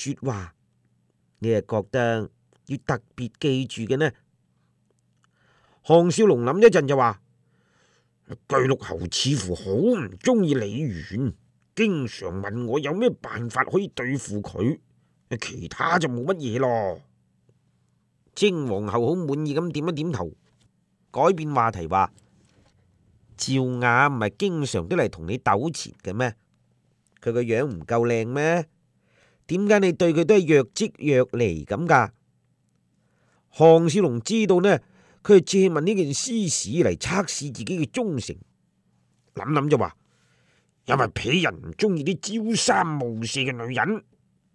說話，你係覺得要特別記住嘅呢？項少龍諗一陣就話：巨鹿侯似乎好唔中意李元，經常問我有咩辦法可以對付佢，其他就冇乜嘢咯。精皇后好滿意咁點一點頭，改變話題話：趙雅唔係經常都嚟同你糾纏嘅咩？佢個樣唔夠靚咩？點解你對佢都係若即若離咁噶？項少龍知道呢，佢係借問呢件私事嚟測試自己嘅忠誠，諗諗就話：因為鄙人唔中意啲朝三暮四嘅女人。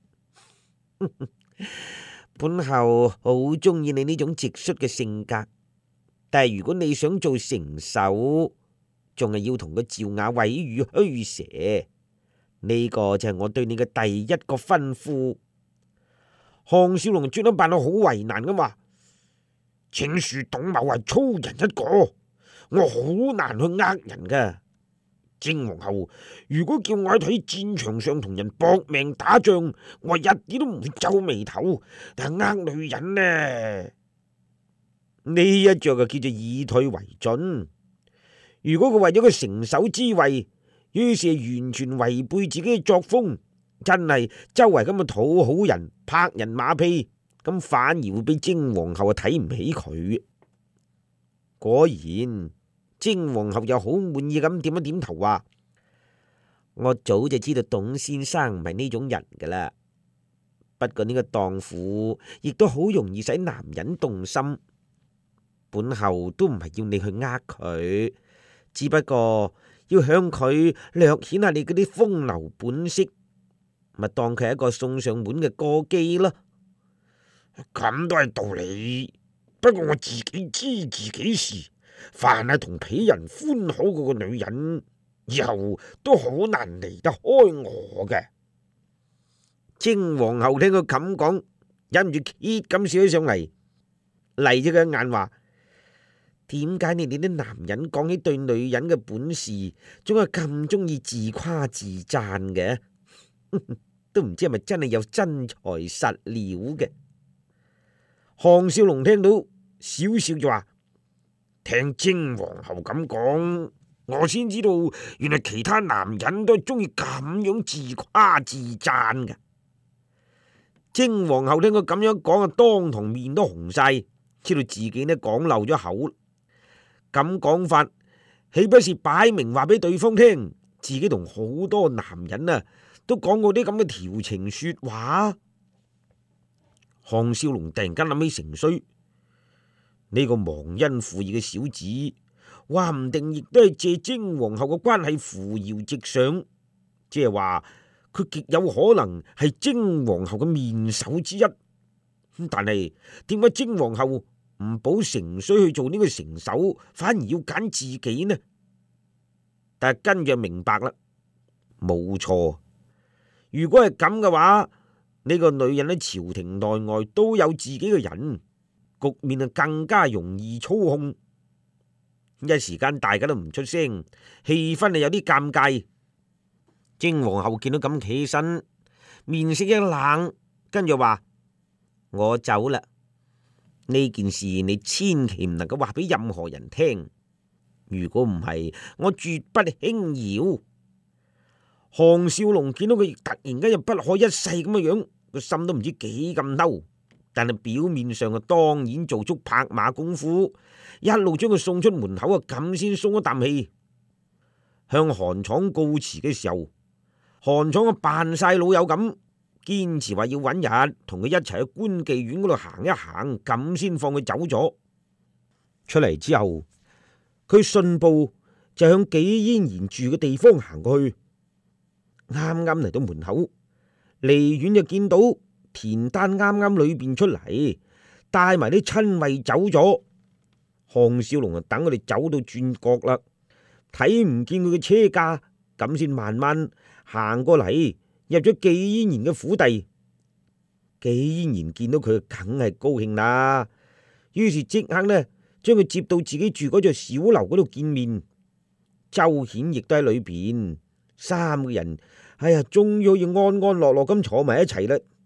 本后好中意你呢種直率嘅性格，但係如果你想做成首，仲係要同個趙雅毀譽虛蛇，呢個就係我對你嘅第一個吩咐。項少龍專登扮到好為難咁話：請恕董某係粗人一個，我好難去呃人噶。精皇后，如果叫我喺戰場上同人搏命打仗，我一啲都唔會皺眉頭。但係呃女人呢，呢一着就叫做以退為進。如果佢為咗個成首之位，於是完全違背自己嘅作風，真係周圍咁去討好人、拍人馬屁，咁反而會俾精皇后睇唔起佢。果然。精皇后又好滿意咁點一點頭話：我早就知道董先生唔係呢種人噶啦。不過呢個蕩婦亦都好容易使男人動心。本后都唔係要你去呃佢，只不過要向佢略顯下你嗰啲風流本色，咪當佢係一個送上門嘅歌姬咯。咁都係道理。不過我自己知自己事。凡係同鄙人歡好嗰個女人，以後都好難離得開我嘅。精皇后聽佢咁講，忍唔住揭咁笑起上嚟，嚟咗佢眼話：點解你哋啲男人講起對女人嘅本事，總係咁中意自誇自讚嘅？都唔知係咪真係有真材實料嘅？項少龍聽到少少就話：聽精皇后咁講，我先知道原來其他男人都係中意咁樣自誇自讚嘅。精皇后聽佢咁樣講啊，當堂面都紅晒，知道自己呢講漏咗口。咁講法，豈不是擺明話俾對方聽，自己同好多男人啊都講過啲咁嘅調情說話？項少龍突然間諗起成衰。呢個忘恩負義嘅小子，話唔定亦都係借精皇后嘅關係扶搖直上，即係話佢極有可能係精皇后嘅面首之一。但係點解精皇后唔保成衰去做呢個成首，反而要揀自己呢？但係跟住明白啦，冇錯。如果係咁嘅話，呢個女人喺朝廷內外都有自己嘅人，局面啊更加容易操控。一時間大家都唔出聲，氣氛啊有啲尷尬。精皇后見到咁企起身，面色一冷，跟住話：我走啦。呢件事你千祈唔能夠話俾任何人聽，如果唔係，我絕不輕饒。項少龍見到佢突然間又不可一世咁嘅樣，個心都唔知幾咁嬲。但係表面上啊，當然做足拍馬功夫，一路將佢送出門口啊，咁先鬆一啖氣。向韓闖告辭嘅時候，韓闖啊扮晒老友咁，堅持話要揾日同佢一齊去官妓院嗰度行一行，咁先放佢走咗。出嚟之後，佢信步就向紀嫣然住嘅地方行過去。啱啱嚟到門口，離遠就見到田丹啱啱裏邊出嚟，帶埋啲親衛走咗。項少龍啊，等佢哋走到轉角啦，睇唔見佢嘅車駕，咁先慢慢行過嚟，入咗紀嫣然嘅府邸。紀嫣然見到佢，梗係高興啦，於是即刻呢將佢接到自己住嗰座小樓嗰度見面。周顯亦都喺裏邊，三個人，哎呀，終於可以安安樂樂咁坐埋一齊啦。